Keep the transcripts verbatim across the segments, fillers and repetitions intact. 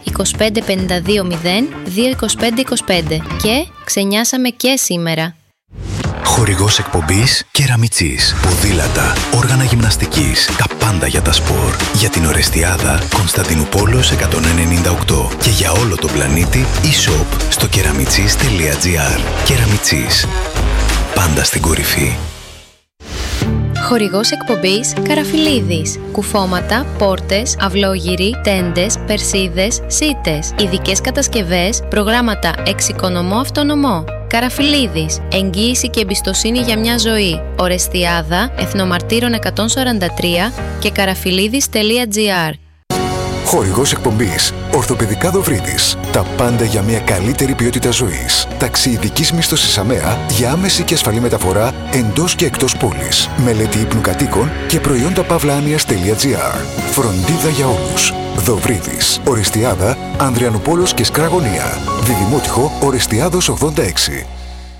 είκοσι πέντε πενήντα δύο μηδέν δύο είκοσι πέντε είκοσι πέντε και ξενιάσαμε και σήμερα. Χορηγός εκπομπής Κεραμιτσής. Ποδήλατα, όργανα γυμναστικής, τα πάντα για τα σπορ. Για την Ορεστιάδα, Κωνσταντινούπολος εκατόν ενενήντα οκτώ. Και για όλο τον πλανήτη, e-shop στο κεραμιτσής τελεία τζι άρ. Κεραμιτσής. Πάντα στην κορυφή. Χορηγός εκπομπής Καραφιλίδης. Κουφώματα, πόρτες, αυλόγυροι, τέντες, περσίδες, σίτες. Ειδικές κατασκευές, προγράμματα εξοικονομώ αυτονομώ. Καραφιλίδης. Εγγύηση και εμπιστοσύνη για μια ζωή. Ορεστιάδα, Εθνομαρτύρων εκατόν σαράντα τρία και καραφιλίδης τελεία τζι άρ. Χορηγός εκπομπής Ορθοπαιδικά Δοβρίδης. Τα πάντα για μια καλύτερη ποιότητα ζωής. Ταξί ειδικής μίσθωσης ΑΜΕΑ για άμεση και ασφαλή μεταφορά εντός και εκτός πόλης. Μελέτη ύπνου κατοίκων και προϊόντα παύλα-άνοιας τελεία τζι άρ. Φροντίδα για όλους. Δοβρίδης. Ορεστιάδα, Ανδριανουπόλος και Σκραγωνία. Διδημότυχο Ορεστιάδος ογδόντα έξι.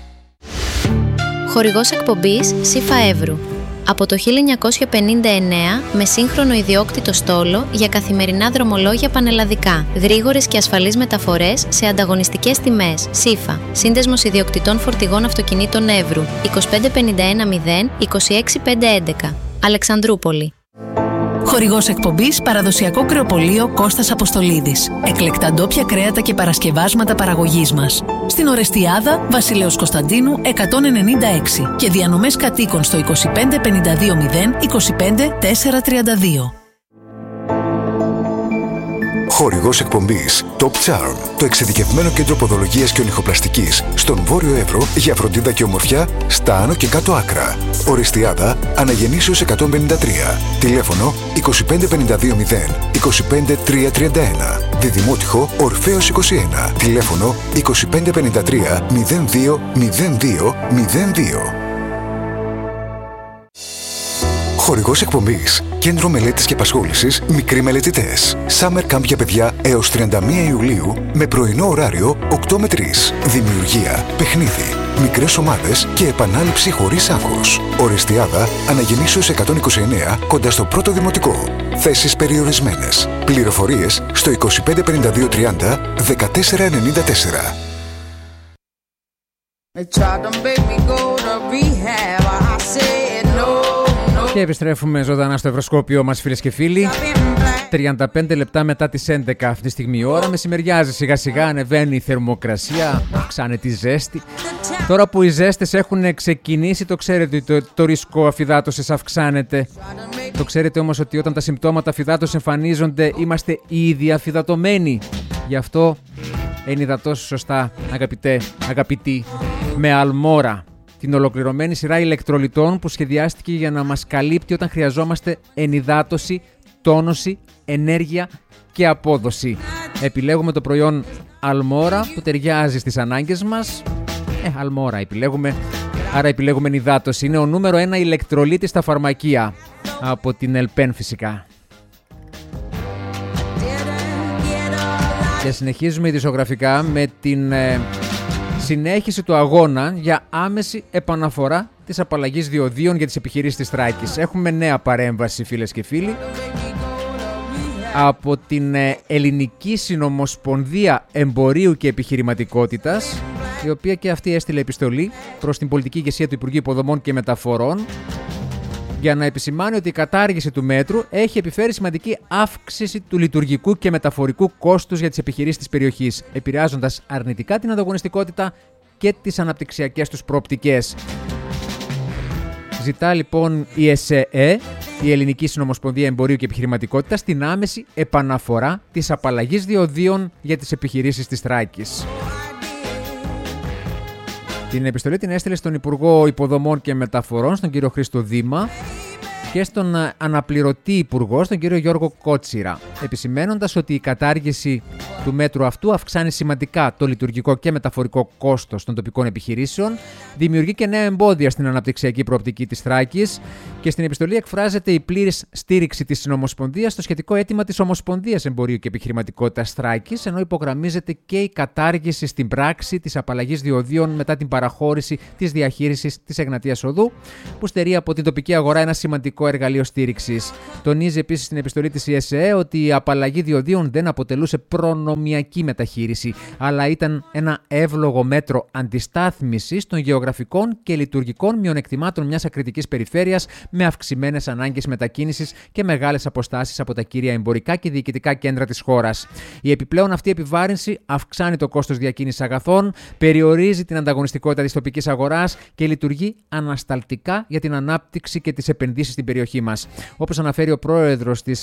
Χορηγός εκπομπής Σύφα Εύρου. Από το χίλια εννιακόσια πενήντα εννέα με σύγχρονο ιδιόκτητο στόλο για καθημερινά δρομολόγια πανελλαδικά. Γρήγορες και ασφαλείς μεταφορές σε ανταγωνιστικές τιμές. Σύφα. Σύνδεσμος ιδιοκτητών φορτηγών αυτοκινήτων Εύρου. είκοσι πέντε πενήντα ένα μηδέν είκοσι έξι πεντακόσια έντεκα. Αλεξανδρούπολη. Χορηγός εκπομπής Παραδοσιακό Κρεοπωλείο Κώστας Αποστολίδης. Εκλεκτά ντόπια κρέατα και παρασκευάσματα παραγωγής μας. Στην Ορεστιάδα, Βασιλέως Κωνσταντίνου εκατόν ενενήντα έξι και διανομές κατοίκων στο είκοσι πέντε πενήντα δύο μηδέν είκοσι πέντε τετρακόσια τριάντα δύο. Χορηγός εκπομπής Top Charm, το εξειδικευμένο κέντρο ποδολογίας και ονυχοπλαστικής στον Βόρειο Εύρο για φροντίδα και ομορφιά στα άνω και κάτω άκρα. Ορεστιάδα, Αναγεννήσεως εκατόν πενήντα τρία. Τηλέφωνο είκοσι πέντε πενήντα δύο μηδέν είκοσι πέντε τριακόσια τριάντα ένα. Διδημότυχο Ορφέως είκοσι ένα. Τηλέφωνο είκοσι πέντε πενήντα τρία μηδέν δύο μηδέν δύο μηδέν δύο. Χορηγός εκπομπής Κέντρο Μελέτης και Απασχόλησης Μικροί Μελετητές. Summer Camp για παιδιά έως τριάντα μία Ιουλίου με πρωινό ωράριο οκτώ με τρεις. Δημιουργία, παιχνίδι, μικρές ομάδες και επανάληψη χωρίς άγχος. Ορεστιάδα, Αναγεννήσεως εκατόν είκοσι εννέα κοντά στο πρώτο δημοτικό. Θέσεις περιορισμένες. Πληροφορίες στο είκοσι πέντε πενήντα δύο τριάντα δεκατέσσερα ενενήντα τέσσερα. Και επιστρέφουμε ζωντανά στο Ευρωσκόπιο μας, φίλες και φίλοι. τριάντα πέντε λεπτά μετά τις έντεκα αυτή τη στιγμή η ώρα. Μεσημεριάζει σιγά σιγά, ανεβαίνει η θερμοκρασία, αυξάνεται η ζέστη. Τώρα που οι ζέστες έχουν ξεκινήσει, το ξέρετε ότι το, το ρίσκο αφυδάτωσης αυξάνεται. Το ξέρετε όμως ότι όταν τα συμπτώματα αφυδάτωσης εμφανίζονται, είμαστε ήδη αφυδατωμένοι. Γι' αυτό ενυδατώσου σωστά, αγαπητέ, αγαπητοί, με Αλμόρα. Την ολοκληρωμένη σειρά ηλεκτρολιτών που σχεδιάστηκε για να μας καλύπτει όταν χρειαζόμαστε ενυδάτωση, τόνωση, ενέργεια και απόδοση. Επιλέγουμε το προϊόν Αλμόρα που ταιριάζει στις ανάγκες μας. Ε, Αλμόρα επιλέγουμε, άρα επιλέγουμε ενυδάτωση. Είναι ο νούμερο ένα ηλεκτρολίτη στα φαρμακεία, από την Ελπέν φυσικά. Και συνεχίζουμε ειδησιογραφικά με την ε, συνέχιση του αγώνα για άμεση επαναφορά της απαλλαγής διοδίων για τις επιχειρήσεις της Θράκης. Έχουμε νέα παρέμβαση, φίλες και φίλοι, από την Ελληνική Συνομοσπονδία Εμπορίου και Επιχειρηματικότητας, η οποία και αυτή έστειλε επιστολή προς την πολιτική ηγεσία του Υπουργείου Υποδομών και Μεταφορών για να επισημάνει ότι η κατάργηση του μέτρου έχει επιφέρει σημαντική αύξηση του λειτουργικού και μεταφορικού κόστους για τις επιχειρήσεις της περιοχής, επηρεάζοντας αρνητικά την ανταγωνιστικότητα και τις αναπτυξιακές τους προοπτικές. Ζητά λοιπόν η ΕΣΕΕ, η Ελληνική Συνομοσπονδία Εμπορίου και Επιχειρηματικότητας, την άμεση επαναφορά της απαλλαγής διοδίων για τις επιχειρήσεις της Θράκης. Την επιστολή την έστειλε στον Υπουργό Υποδομών και Μεταφορών, στον κύριο Χρήστο Δήμα, και στον αναπληρωτή Υπουργό, τον κύριο Γιώργο Κότσιρα, επισημένοντας ότι η κατάργηση του μέτρου αυτού αυξάνει σημαντικά το λειτουργικό και μεταφορικό κόστος των τοπικών επιχειρήσεων, δημιουργεί και νέα εμπόδια στην αναπτυξιακή προοπτική της Θράκης Και στην επιστολή εκφράζεται η πλήρης στήριξη της Συνομοσπονδίας στο σχετικό αίτημα της Ομοσπονδίας Εμπορίου και Επιχειρηματικότητας Θράκης, ενώ υπογραμμίζεται και η κατάργηση στην πράξη της απαλλαγής διοδίων μετά την παραχώρηση της διαχείρισης της Εγνατίας Οδού, που στερεί από την τοπική αγορά ένα σημαντικό εργαλείο στήριξης. Τονίζει επίσης στην επιστολή της η ΕΣΕ ότι η απαλλαγή διοδίων δεν αποτελούσε προνομιακή μεταχείριση, αλλά ήταν ένα εύλογο μέτρο αντιστάθμισης των γεωγραφικών και λειτουργικών μειονεκτημάτων μιας ακριτικής περιφέρειας με αυξημένες ανάγκες μετακίνησης και μεγάλες αποστάσεις από τα κύρια εμπορικά και διοικητικά κέντρα της χώρας. Η επιπλέον αυτή επιβάρυνση αυξάνει το κόστος διακίνησης αγαθών, περιορίζει την ανταγωνιστικότητα της τοπικής αγοράς και λειτουργεί ανασταλτικά για την ανάπτυξη και τις επενδύσεις στην περιοχή μας. Όπως αναφέρει ο πρόεδρος της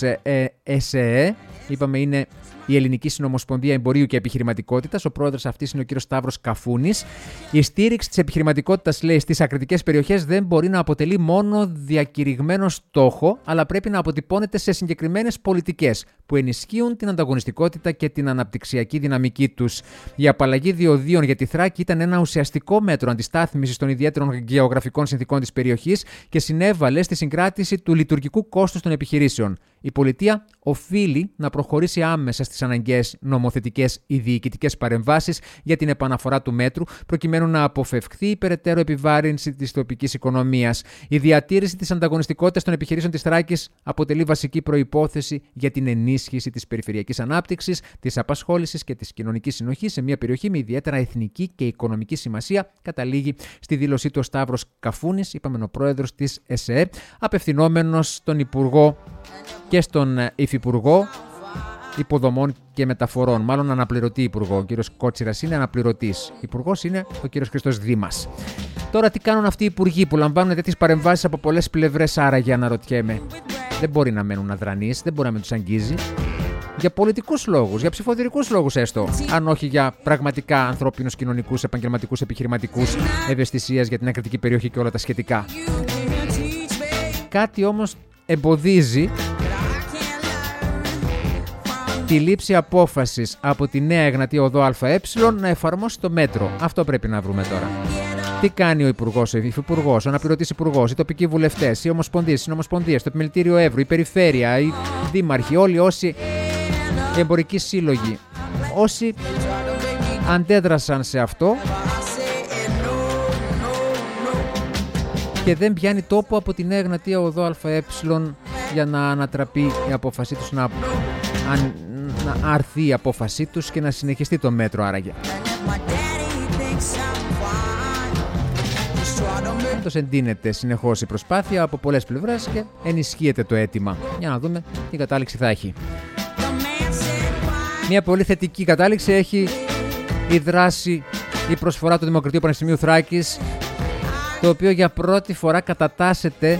ΕΣΕΕ, είπαμε είναι η Ελληνική Συνομοσπονδία Εμπορίου και Επιχειρηματικότητας, ο πρόεδρος αυτής είναι ο κύριος Σταύρος Καφούνης. Η στήριξη της επιχειρηματικότητας, λέει, στις ακριτικές περιοχές δεν μπορεί να αποτελεί μόνο διακηρυγμένο στόχο, αλλά πρέπει να αποτυπώνεται σε συγκεκριμένες πολιτικές που ενισχύουν την ανταγωνιστικότητα και την αναπτυξιακή δυναμική τους. Η απαλλαγή διοδίων για τη Θράκη ήταν ένα ουσιαστικό μέτρο αντιστάθμισης των ιδιαίτερων γεωγραφικών συνθηκών της περιοχής και συνέβαλε στη συγκράτηση του λειτουργικού κόστους των επιχειρήσεων. Η πολιτεία οφείλει να προχωρήσει άμεσα στις αναγκαίες νομοθετικές ή διοικητικές παρεμβάσεις για την επαναφορά του μέτρου, προκειμένου να αποφευχθεί η περαιτέρω επιβάρυνση της τοπικής οικονομίας. Η διατήρηση της ανταγωνιστικότητας των επιχειρήσεων της Θράκης αποτελεί βασική προϋπόθεση για την ενίσχυση της περιφερειακής ανάπτυξης, της απασχόλησης και της κοινωνικής συνοχής σε μια περιοχή με ιδιαίτερα εθνική και οικονομική σημασία, καταλήγει στη δήλωσή του ο Σταύρος Καφούνης, είπαμε ο πρόεδρος της ΕΣΕΕ, απευθυνόμενος στον Υπουργό και στον Υφυπουργό Υποδομών και Μεταφορών, μάλλον αναπληρωτή υπουργό. Ο κύριος Κότσιρας είναι αναπληρωτής. Υπουργός είναι ο κύριος Χριστός Δήμας. Τώρα, τι κάνουν αυτοί οι υπουργοί που λαμβάνουν τέτοιες παρεμβάσεις από πολλές πλευρές, άραγε αναρωτιέμαι. Δεν μπορεί να μένουν αδρανείς, δεν μπορεί να μην τους αγγίζει. Για πολιτικούς λόγους, για ψηφοδηρικούς λόγους έστω, αν όχι για πραγματικά ανθρώπινους, κοινωνικούς, επαγγελματικούς, επιχειρηματικούς, ευαισθησίας για την ακριτική περιοχή και όλα τα σχετικά. Κάτι όμως εμποδίζει τη λήψη απόφασης από τη νέα Εγνατία Οδό ΑΕ να εφαρμόσει το μέτρο. Αυτό πρέπει να βρούμε τώρα. Τι κάνει ο Υπουργός, ο Υφυπουργός, ο Αναπληρωτής Υπουργός, οι τοπικοί βουλευτές, οι ομοσπονδίες, οι συνομοσπονδίες, το Επιμελητήριο Εύρου, η Περιφέρεια, οι δήμαρχοι, όλοι όσοι, οι εμπορικοί σύλλογοι, όσοι αντέδρασαν σε αυτό και δεν πιάνει τόπο από τη νέα Εγνατία Οδό ΑΕ για να ανατραπεί η απόφασή τους, να, αν, να αρθεί η απόφασή τους και να συνεχιστεί το μέτρο άραγε. Πάντως εντείνεται συνεχώς η προσπάθεια από πολλές πλευρές και ενισχύεται το αίτημα. Για να δούμε τι κατάληξη θα έχει. Μια πολύ θετική κατάληξη έχει η δράση, η προσφορά του Δημοκρατίου Πανεπιστημίου Θράκης, το οποίο για πρώτη φορά κατατάσσεται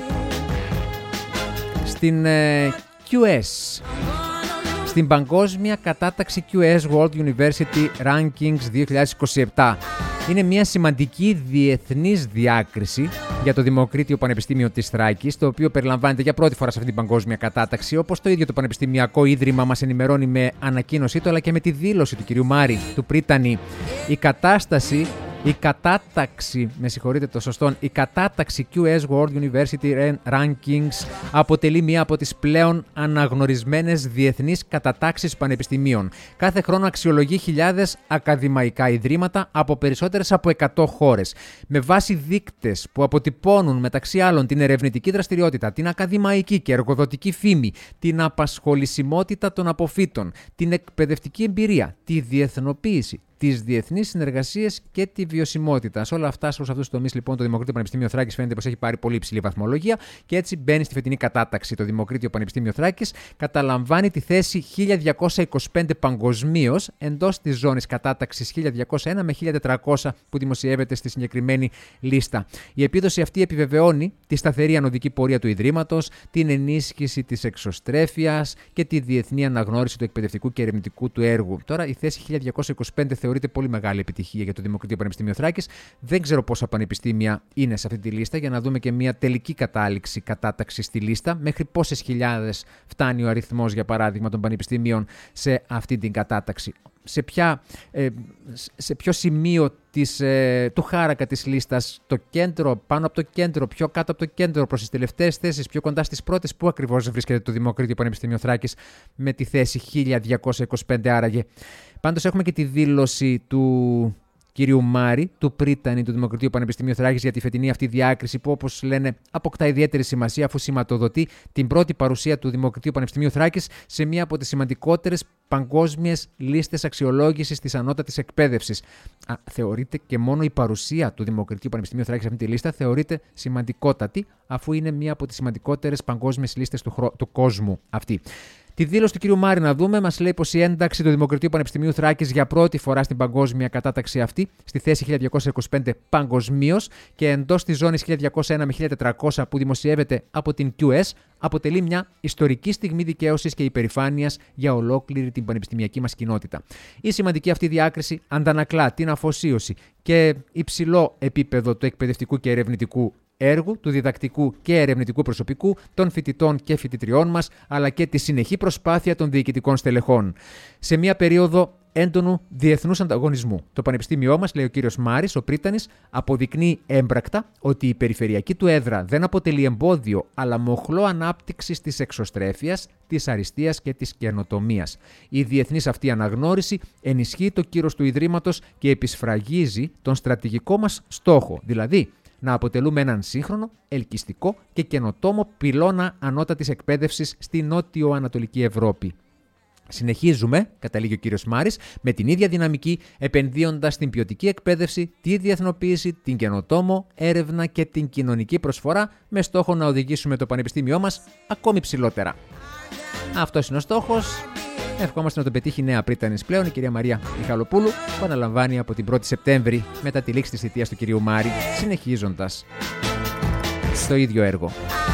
στην ε, κιου ες, στην παγκόσμια κατάταξη κιου ες World University Rankings δύο χιλιάδες είκοσι επτά. Είναι μια σημαντική διεθνής διάκριση για το Δημοκρίτιο Πανεπιστήμιο της Θράκης, το οποίο περιλαμβάνεται για πρώτη φορά σε αυτή την παγκόσμια κατάταξη, όπως το ίδιο το Πανεπιστημιακό Ίδρυμα μας ενημερώνει με ανακοίνωσή του, αλλά και με τη δήλωση του κυρίου Μάρη, του Πρίτανη. Η κατάσταση Η κατάταξη, με συγχωρείτε το σωστόν, η κατάταξη κιου ες World University Rankings αποτελεί μία από τις πλέον αναγνωρισμένες διεθνείς κατατάξεις πανεπιστημίων. Κάθε χρόνο αξιολογεί χιλιάδες ακαδημαϊκά ιδρύματα από περισσότερες από εκατό χώρες. Με βάση δείκτες που αποτυπώνουν μεταξύ άλλων την ερευνητική δραστηριότητα, την ακαδημαϊκή και εργοδοτική φήμη, την απασχολησιμότητα των αποφύτων, την εκπαιδευτική εμπειρία, τη διεθνοποίηση, τις διεθνείς συνεργασίες και τη βιωσιμότητα. Σε όλα αυτά, σε αυτούς τους τομείς, λοιπόν, το Δημοκρίτιο Πανεπιστήμιο Θράκης φαίνεται πως έχει πάρει πολύ υψηλή βαθμολογία και έτσι μπαίνει στη φετινή κατάταξη. Το Δημοκρίτιο Πανεπιστήμιο Θράκης καταλαμβάνει τη θέση χίλια διακόσια είκοσι πέντε παγκοσμίως εντός της ζώνης κατάταξης χίλια διακόσια ένα με χίλια τετρακόσια που δημοσιεύεται στη συγκεκριμένη λίστα. Η επίδοση αυτή επιβεβαιώνει τη σταθερή ανωδική πορεία του Ιδρύματος, την ενίσχυση της εξωστρέφειας και τη διεθνή αναγνώριση του εκπαιδευτικού και ερευνητικού του έργου. Τώρα, η θέση χίλια διακόσια είκοσι πέντε θεωρείται πολύ μεγάλη επιτυχία για το Δημοκρίτιο Πανεπιστήμιο Θράκης. Δεν ξέρω πόσα πανεπιστήμια είναι σε αυτή τη λίστα, για να δούμε και μια τελική κατάληξη κατάταξη στη λίστα. Μέχρι πόσες χιλιάδες φτάνει ο αριθμός, για παράδειγμα, των πανεπιστήμιων σε αυτή την κατάταξη. σε, ποια, ε, σε ποιο σημείο της, ε, του χάρακα της λίστας, το κέντρο, πάνω από το κέντρο, πιο κάτω από το κέντρο, προς τις τελευταίες θέσεις, πιο κοντά στις πρώτες, πού ακριβώς βρίσκεται το Δημοκρίτιο Πανεπιστήμιο Θράκης με τη θέση χίλια διακόσια είκοσι πέντε άραγε. Πάντως έχουμε και τη δήλωση του κυρίου Μάρη, του πρίτανη του Δημοκρατίου Πανεπιστημίου Θράκης, για τη φετινή αυτή διάκριση που, όπως λένε, αποκτά ιδιαίτερη σημασία αφού σηματοδοτεί την πρώτη παρουσία του Δημοκρατίου Πανεπιστημίου Θράκης σε μία από τις σημαντικότερες παγκόσμιες λίστες αξιολόγησης της ανώτατης εκπαίδευσης. Α, θεωρείται και μόνο η παρουσία του Δημοκρατίου Πανεπιστημίου Θράκης σε αυτή τη λίστα θεωρείται σημαντικότατη, αφού είναι μία από τις σημαντικότερες παγκόσμιες λίστες του, χρο... του κόσμου αυτή. Τη δήλωση του κ. Μάρη να δούμε, μας λέει πως η ένταξη του Δημοκρατίου Πανεπιστημίου Θράκης για πρώτη φορά στην παγκόσμια κατάταξη αυτή, στη θέση χίλια διακόσια είκοσι πέντε παγκοσμίως και εντός της ζώνης χίλια διακόσια ένα με χίλια τετρακόσια που δημοσιεύεται από την κιου ες, αποτελεί μια ιστορική στιγμή δικαίωσης και υπερηφάνειας για ολόκληρη την πανεπιστημιακή μας κοινότητα. Η σημαντική αυτή διάκριση αντανακλά την αφοσίωση και υψηλό επίπεδο του εκπαιδευτικού και ερευνητικού έργου, του διδακτικού και ερευνητικού προσωπικού, των φοιτητών και φοιτητριών μας, αλλά και τη συνεχή προσπάθεια των διοικητικών στελεχών. Σε μια περίοδο έντονου διεθνούς ανταγωνισμού, το Πανεπιστήμιό μας, λέει ο κύριος Μάρης, ο πρίτανης, αποδεικνύει έμπρακτα ότι η περιφερειακή του έδρα δεν αποτελεί εμπόδιο, αλλά μοχλό ανάπτυξης της εξωστρέφειας, της αριστείας και της καινοτομίας. Η διεθνής αυτή αναγνώριση ενισχύει το κύρος του Ιδρύματος και επισφραγίζει τον στρατηγικό μας στόχο, δηλαδή να αποτελούμε έναν σύγχρονο, ελκυστικό και καινοτόμο πυλώνα ανώτατης εκπαίδευσης στη νότιο-ανατολική Ευρώπη. Συνεχίζουμε, καταλήγει ο κύριος Μάρης, με την ίδια δυναμική, επενδύοντας στην ποιοτική εκπαίδευση, τη διεθνοποίηση, την καινοτόμο έρευνα και την κοινωνική προσφορά, με στόχο να οδηγήσουμε το πανεπιστήμιό μας ακόμη ψηλότερα. Αυτός είναι ο στόχος. Ευχόμαστε να τον πετύχει η νέα πρίτανης πλέον, η κυρία Μαρία Μιχαλοπούλου, που αναλαμβάνει από την πρώτη Σεπτέμβρη μετά τη λήξη της θητείας του κυρίου Μάρη, συνεχίζοντας στο ίδιο έργο.